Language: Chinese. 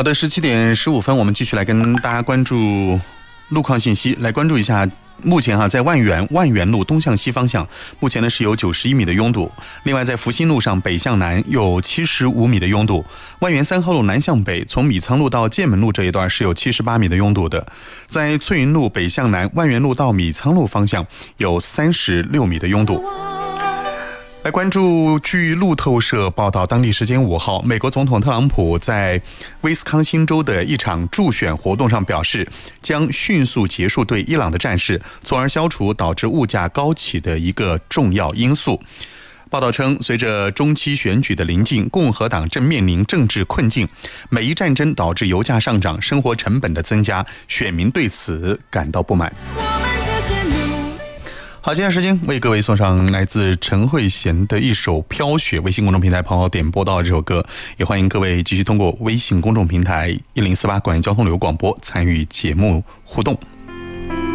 好的，17:15，我们继续来跟大家关注路况信息，来关注一下。目前在万源路东向西方向，目前呢是有91米的拥堵。另外，在福兴路上北向南有75米的拥堵。万源3号路南向北，从米仓路到剑门路这一段是有78米的拥堵的。在翠云路北向南，万源路到米仓路方向有36米的拥堵。来关注，据路透社报道，当地时间5号，美国总统特朗普在威斯康星州的一场助选活动上表示，将迅速结束对伊朗的战事，从而消除导致物价高企的一个重要因素。报道称，随着中期选举的临近，共和党正面临政治困境，美伊战争导致油价上涨、生活成本的增加，选民对此感到不满。好，接下来时间为各位送上来自陈慧娴的一首《飘雪》，微信公众平台朋友点播到这首歌，也欢迎各位继续通过微信公众平台1048管交通旅游广播参与节目互动。